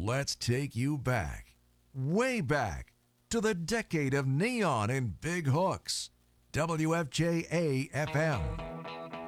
Let's take you back, way back, to the decade of neon and big hooks. WFJA FM.